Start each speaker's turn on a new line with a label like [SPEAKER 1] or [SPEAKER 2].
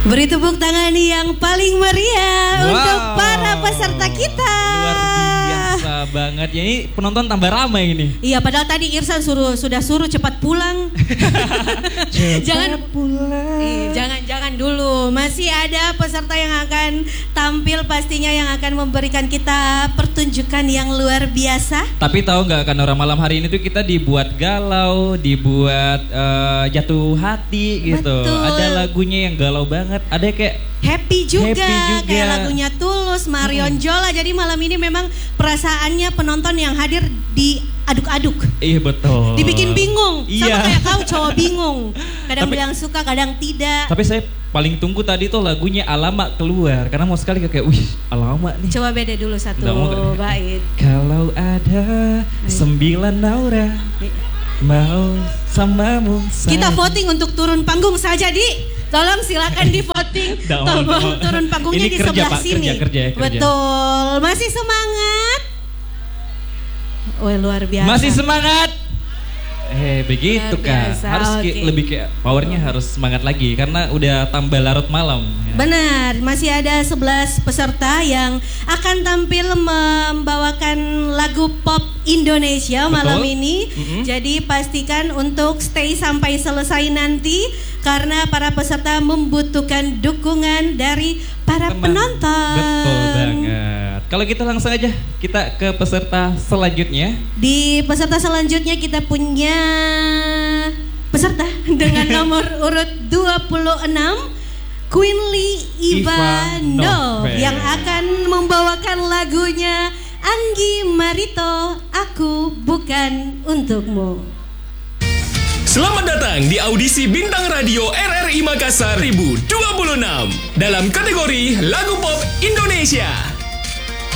[SPEAKER 1] Beri tepuk tangan yang paling meriah untuk para peserta kita.
[SPEAKER 2] Luar biasa banget. Ya, ini penonton tambah ramai ini.
[SPEAKER 1] Iya, padahal tadi Irsan sudah suruh cepat pulang. Jangan pulang. Jangan dulu. Masih ada peserta yang akan tampil pastinya, yang akan memberikan kita pertunjukan yang luar biasa.
[SPEAKER 2] Tapi tahu nggak, kan orang malam hari ini tuh kita dibuat galau, dibuat jatuh hati gitu.
[SPEAKER 1] Betul.
[SPEAKER 2] Ada lagunya yang galau banget. Ada kayak
[SPEAKER 1] happy juga,
[SPEAKER 2] juga.
[SPEAKER 1] Kayak lagunya Tulus, Marion Jola. Jadi malam ini memang perasaannya penonton yang hadir diaduk-aduk.
[SPEAKER 2] Iya betul.
[SPEAKER 1] Dibikin bingung,
[SPEAKER 2] iya.
[SPEAKER 1] Sama kayak kau cowok bingung. Kadang bilang suka, kadang tidak.
[SPEAKER 2] Tapi saya paling tunggu tadi tuh lagunya Alamak keluar, karena mau sekali kayak, wih alamak nih.
[SPEAKER 1] Coba beda dulu satu bait.
[SPEAKER 2] Kalau ada 9 Naura mau samamu saja.
[SPEAKER 1] Kita voting untuk turun panggung saja, Di. Tolong silakan di voting. Tolong turun panggungnya ini di
[SPEAKER 2] kerja,
[SPEAKER 1] sebelah
[SPEAKER 2] Pak,
[SPEAKER 1] sini.
[SPEAKER 2] kerja.
[SPEAKER 1] Betul. Masih semangat? Wah, luar biasa.
[SPEAKER 2] Masih semangat? Begitu kan. Harus lebih kayak powernya harus semangat lagi karena udah tambah larut malam.
[SPEAKER 1] Benar, masih ada 11 peserta yang akan tampil membawakan lagu pop Indonesia. Betul. Malam ini. Jadi pastikan untuk stay sampai selesai nanti karena para peserta membutuhkan dukungan dari para penonton.
[SPEAKER 2] Betul banget. Kalau kita langsung aja kita ke peserta selanjutnya. Di
[SPEAKER 1] peserta selanjutnya kita punya peserta dengan nomor urut 26, Queenly Ivanov yang akan membawakan lagunya Anggi Marito, Aku Bukan Untukmu.
[SPEAKER 3] Selamat datang di audisi Bintang Radio RRI Makassar 2026 dalam kategori Lagu Pop Indonesia.